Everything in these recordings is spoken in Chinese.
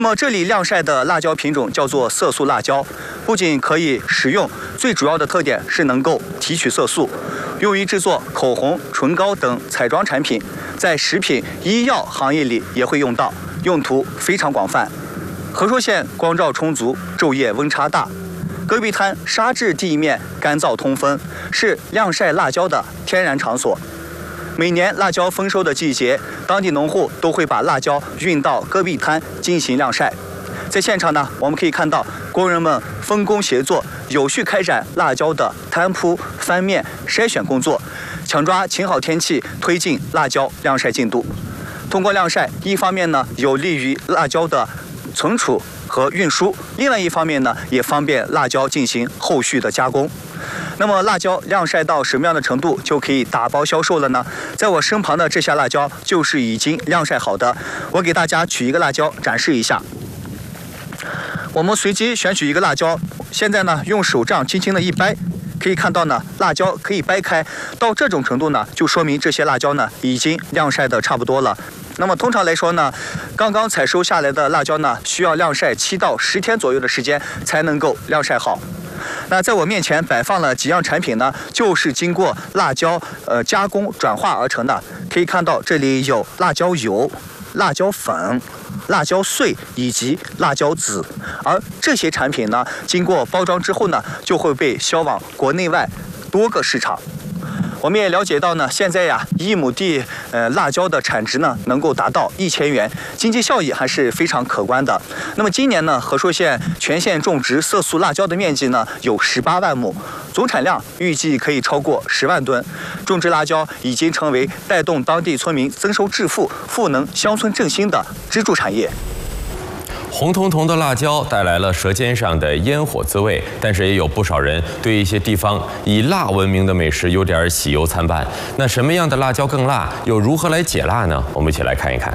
那么这里晾晒的辣椒品种叫做色素辣椒，不仅可以食用，最主要的特点是能够提取色素，用于制作口红、唇膏等彩妆产品，在食品、医药行业里也会用到，用途非常广泛。和硕县光照充足，昼夜温差大，戈壁滩沙质地面干燥通风，是晾晒辣椒的天然场所。每年辣椒丰收的季节，当地农户都会把辣椒运到戈壁滩进行晾晒。在现场呢，我们可以看到工人们分工协作，有序开展辣椒的摊铺、翻面、筛选工作，抢抓晴好天气，推进辣椒晾晒进度。通过晾晒，一方面呢有利于辣椒的存储和运输，另外一方面呢也方便辣椒进行后续的加工。那么辣椒晾晒到什么样的程度就可以打包销售了呢？在我身旁的这下辣椒就是已经晾晒好的，我给大家取一个辣椒展示一下。我们随机选取一个辣椒，现在呢用手这样轻轻的一掰，可以看到呢辣椒可以掰开，到这种程度呢就说明这些辣椒呢已经晾晒的差不多了。那么通常来说呢，刚刚采收下来的辣椒呢需要晾晒7到10天左右的时间才能够晾晒好。那在我面前摆放了几样产品呢，就是经过辣椒加工转化而成的。可以看到这里有辣椒油、辣椒粉、辣椒碎以及辣椒籽，而这些产品呢，经过包装之后呢，就会被销往国内外多个市场。我们也了解到呢，现在呀，1亩地辣椒的产值呢能够达到1000元，经济效益还是非常可观的。那么今年呢，和硕县全县种植色素辣椒的面积呢有18万亩，总产量预计可以超过10万吨。种植辣椒已经成为带动当地村民增收致富、赋能乡村振兴的支柱产业。 红彤彤的辣椒带来了舌尖上的烟火滋味，但是也有不少人对一些地方以辣闻名的美食有点喜忧参半。那什么样的辣椒更辣，又如何来解辣呢？我们一起来看一看。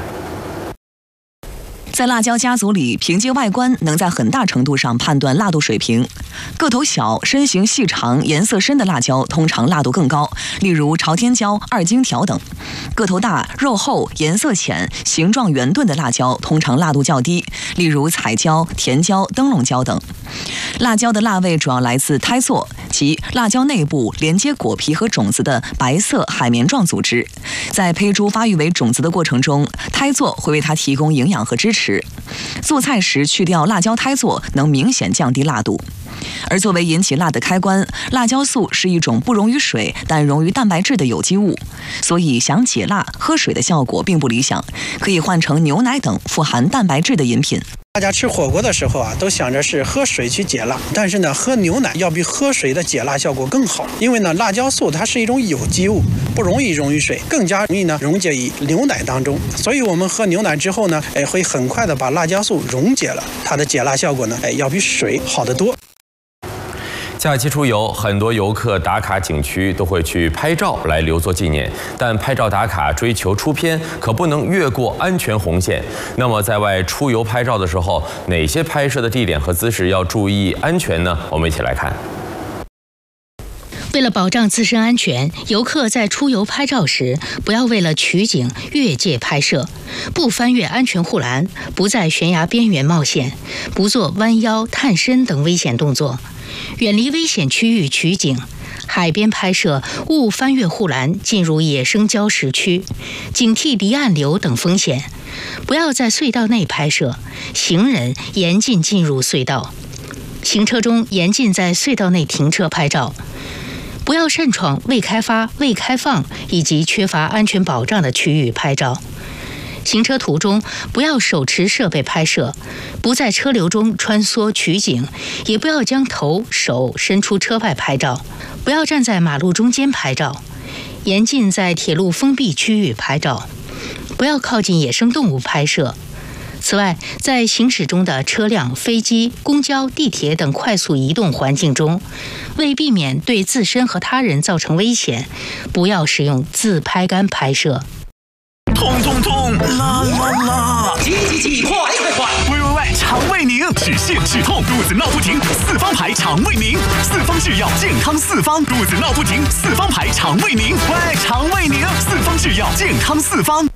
在辣椒家族里，凭借外观能在很大程度上判断辣度水平。个头小、身形细长、颜色深的辣椒通常辣度更高，例如朝天椒、二荆条等。个头大、肉厚、颜色浅、形状圆钝的辣椒通常辣度较低，例如彩椒、甜椒、灯笼椒等。辣椒的辣味主要来自胎座，即辣椒内部连接果皮和种子的白色海绵状组织。在胚珠发育为种子的过程中，胎座会为它提供营养和支持。做菜时去掉辣椒胎座，能明显降低辣度。而作为引起辣的开关，辣椒素是一种不溶于水但溶于蛋白质的有机物，所以想解辣，喝水的效果并不理想，可以换成牛奶等富含蛋白质的饮品。 大家吃火锅的时候啊，都想着是喝水去解辣，但是呢，喝牛奶要比喝水的解辣效果更好，因为呢，辣椒素它是一种有机物，不容易溶于水，更加容易呢溶解于牛奶当中，所以我们喝牛奶之后呢，会很快的把辣椒素溶解了，它的解辣效果呢，要比水好得多。 假期出游，很多游客打卡景区都会去拍照来留作纪念，但拍照打卡追求出片，可不能越过安全红线。那么在外出游拍照的时候，哪些拍摄的地点和姿势要注意安全呢？我们一起来看。 为了保障自身安全，游客在出游拍照时，不要为了取景越界拍摄，不翻越安全护栏，不在悬崖边缘冒险，不做弯腰、探身等危险动作，远离危险区域取景。海边拍摄勿翻越护栏进入野生礁石区，警惕离岸流等风险。不要在隧道内拍摄，行人严禁进入隧道，行车中严禁在隧道内停车拍照。不要擅闯未开发、未开放以及缺乏安全保障的区域拍照。行车途中不要手持设备拍摄，不在车流中穿梭取景，也不要将头、手伸出车外拍照，不要站在马路中间拍照，严禁在铁路封闭区域拍照，不要靠近野生动物拍摄。此外，在行驶中的车辆、飞机、公交、地铁等快速移动环境中，为避免对自身和他人造成危险，不要使用自拍杆拍摄。 痛痛痛，辣辣辣！急，快！喂，肠胃宁，止泻止痛，肚子闹不停，四方牌肠胃宁，4方制药，健康4方，肚子闹不停，4方牌肠胃宁，喂，肠胃宁，4方制药，健康4方。